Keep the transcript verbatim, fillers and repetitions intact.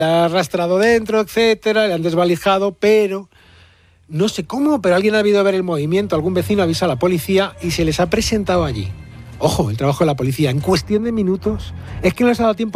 ha arrastrado dentro, etcétera, le han desvalijado, pero no sé cómo, pero alguien ha habido ver el movimiento, algún vecino avisa a la policía y se les ha presentado allí. Ojo, el trabajo de la policía, en cuestión de minutos, es que no les ha dado tiempo